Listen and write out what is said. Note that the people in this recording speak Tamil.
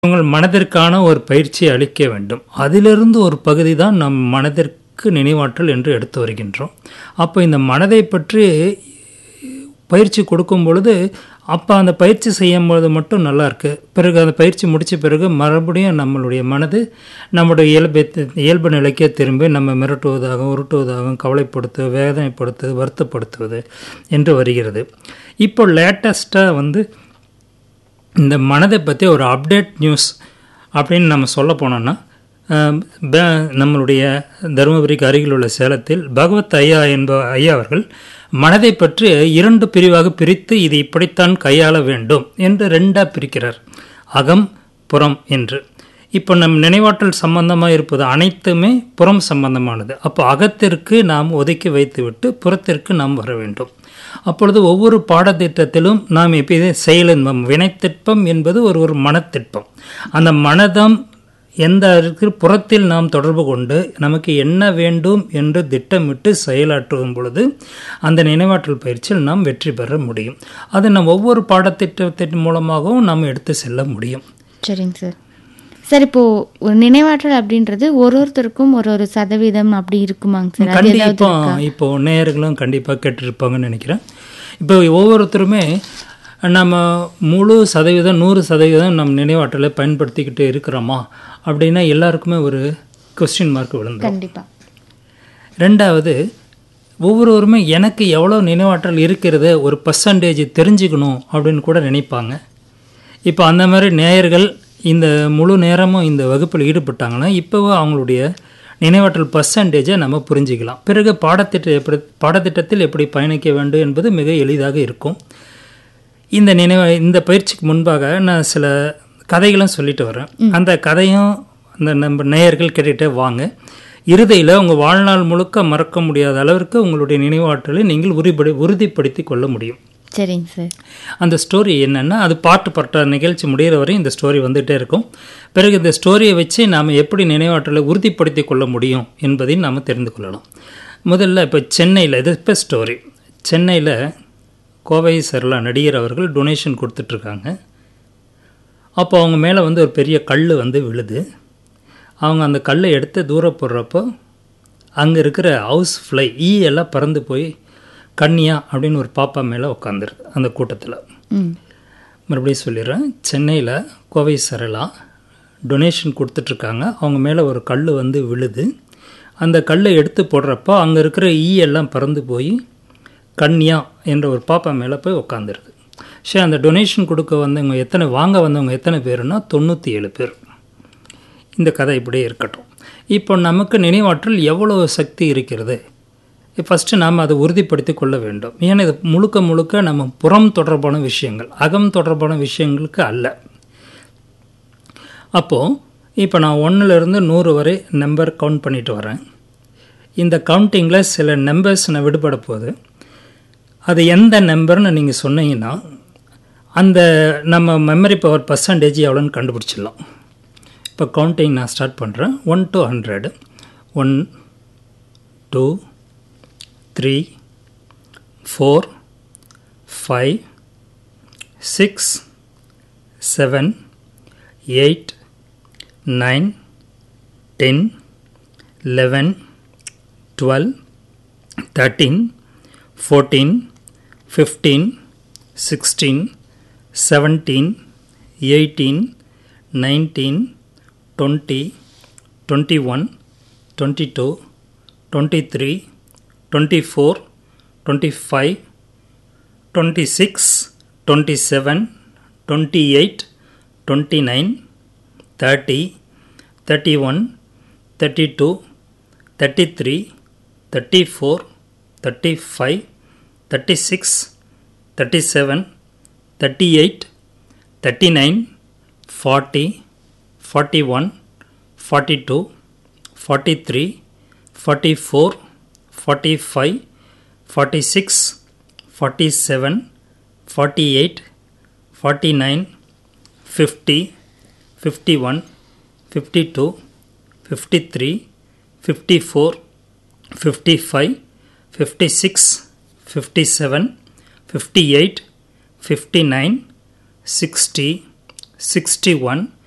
உங்கள் மனதிற்கான ஒரு பயிற்சி அளிக்க வேண்டும். அதிலிருந்து ஒரு பகுதி தான் நம் மனதிற்கு நினைவாற்றல் என்று எடுத்து வருகின்றோம். அப்போ இந்த மனதை பற்றி பயிற்சி கொடுக்கும் பொழுது, அப்போ அந்த பயிற்சி செய்யும்பொழுது மட்டும் நல்லா இருக்குது. பிறகு அந்த பயிற்சி முடித்த பிறகு மறுபடியும் நம்மளுடைய மனது நம்முடைய இயல்பு நிலைக்கே திரும்பி நம்ம மிரட்டுவதாகவும் உருட்டுவதாகவும் கவலைப்படுத்துவது, வேதனைப்படுத்துவது, வருத்தப்படுத்துவது என்று வருகிறது. இப்போ லேட்டஸ்ட்டாக இந்த மனதை பற்றி ஒரு அப்டேட் நியூஸ் அப்படின்னு நம்ம சொல்ல போனோன்னா, நம்மளுடைய தருமபுரிக்கு அருகில் உள்ள சேலத்தில் பகவத் ஐயா ஐயா அவர்கள் மனதை பற்றி 2 பிரிவாக பிரித்து இது இப்படித்தான் கையாள வேண்டும் என்று 2ஆக பிரிக்கிறார், அகம் புறம் என்று. இப்போ நம் நினைவாற்றல் சம்பந்தமாக இருப்பது அனைத்துமே புறம் சம்பந்தமானது. அப்போ அகத்திற்கு நாம் ஒதுக்கி வைத்துவிட்டு புறத்திற்கு நாம் வர வேண்டும். அப்பொழுது ஒவ்வொரு பாடத்திட்டத்திலும் நாம் இப்போ செயலின்பம் வினைத்திட்பம் என்பது ஒரு மனத்திட்பம். அந்த மனதம் எந்த புறத்தில் நாம் தொடர்பு கொண்டு நமக்கு என்ன வேண்டும் என்று திட்டமிட்டு செயலாற்றும் பொழுது அந்த நினைவாற்றல் பயிற்சியில் நாம் வெற்றி பெற முடியும். அதை நாம் ஒவ்வொரு பாடத்திட்டத்தின் மூலமாகவும் நாம் எடுத்து செல்ல முடியும். சரிங்க சார். சார், இப்போது ஒரு நினைவாற்றல் அப்படின்றது ஒருத்தருக்கும் ஒரு சதவீதம் அப்படி இருக்குமாங்க சார்? கண்டிப்பாக இப்போது நேயர்களும் கண்டிப்பாக கேட்டிருப்பாங்கன்னு நினைக்கிறேன். இப்போ ஒவ்வொருத்தருமே நம்ம முழு சதவீதம் 100% நம் நினைவாற்றலை பயன்படுத்திக்கிட்டு இருக்கிறோமா அப்படின்னா எல்லாருக்குமே ஒரு கொஸ்டின் மார்க் விழுந்தோம். கண்டிப்பாக. 2வது, ஒவ்வொருவருமே எனக்கு எவ்வளோ நினைவாற்றல் இருக்கிறது ஒரு % தெரிஞ்சுக்கணும் அப்படின்னு கூட நினைப்பாங்க. இப்போ அந்த மாதிரி நேயர்கள் இந்த முழு நேரமும் இந்த வகுப்பில் ஈடுபட்டாங்கன்னா இப்போவே அவங்களுடைய நினைவாற்றல் % நம்ம புரிஞ்சிக்கலாம். பிறகு பாடத்திட்டத்தில் எப்படி பயணிக்க வேண்டும் என்பது மிக எளிதாக இருக்கும். இந்த பயிற்சிக்கு முன்பாக நான் சில கதைகளும் சொல்லிட்டு வரேன். அந்த கதையும் நம்ம நேயர்கள் கேட்டுகிட்டே வாங்க. இறுதியில் உங்கள் வாழ்நாள் முழுக்க மறக்க முடியாத அளவிற்கு உங்களுடைய நினைவாற்றலை நீங்கள் உறுதிப்படுத்தி கொள்ள முடியும். சரிங்க சார். அந்த ஸ்டோரி என்னென்னா, அது பாட்டு நிகழ்ச்சி முடிகிற வரை இந்த ஸ்டோரி வந்துகிட்டே இருக்கும். பிறகு இந்த ஸ்டோரியை வச்சு நாம் எப்படி நினைவாற்றலை உறுதிப்படுத்தி கொள்ள முடியும் என்பதையும் நாம் தெரிந்து கொள்ளலாம். முதல்ல இப்போ சென்னையில் இப்போ ஸ்டோரி. சென்னையில் கோவை சரளா நடிகர் அவர்கள் டொனேஷன் கொடுத்துட்ருக்காங்க. அப்போ அவங்க மேலே ஒரு பெரிய கல் விழுது. அவங்க அந்த கல்லை எடுத்து தூர போடுறப்போ அங்கே இருக்கிற ஹவுஸ் ஃப்ளை எல்லாம் பறந்து போய் கன்னியா அப்படின்னு ஒரு பாப்பா மேலே உட்காந்துருது அந்த கூட்டத்தில். மறுபடியும் சொல்லிடுறேன். சென்னையில் கோவை சரளா டொனேஷன் கொடுத்துட்ருக்காங்க. அவங்க மேலே ஒரு கல் விழுது. அந்த கல்லை எடுத்து போடுறப்போ அங்கே இருக்கிற எல்லாம் பறந்து போய் கன்னியா என்ற ஒரு பாப்பா மேலே போய் உட்காந்துருது. சரி, அந்த டொனேஷன் கொடுக்க வந்தவங்க வாங்க வந்தவங்க எத்தனை பேருன்னா 97 பேர். இந்த கதை இப்படியே இருக்கட்டும். இப்போ நமக்கு நினைவாற்றல் எவ்வளோ சக்தி இருக்கிறது, ஃபஸ்ட்டு நாம் அதை உறுதிப்படுத்தி கொள்ள வேண்டும். ஏன்னா இது முழுக்க நம்ம புறம் தொடர்பான விஷயங்கள், அகம் தொடர்பான விஷயங்களுக்கு அல்ல. அப்போது இப்போ நான் 1லேருந்து 100 வரை நம்பர் கவுண்ட் பண்ணிட்டு வரேன். இந்த கவுண்டிங்கில் சில நம்பர்ஸ் நான் விடுபட போகுது. அது எந்த நம்பர்னு நீங்கள் சொன்னீங்கன்னா அந்த நம்ம மெமரி பவர் % எவ்வளோன்னு கண்டுபிடிச்சிடலாம். இப்போ கவுண்டிங் நான் ஸ்டார்ட் பண்ணுறேன். 1 to 100. 1 2 3 4 5 6 7 8 9 10 11 12 13 14 15 16 17 18 19 20 21 22 23 24 25 26 27 28 29 30 31 32 33 34 35 36 37 38 39 40 41 42 43 44 45 46 47 48 49 50 51 52 53 54 55 56 57 58 59 60 61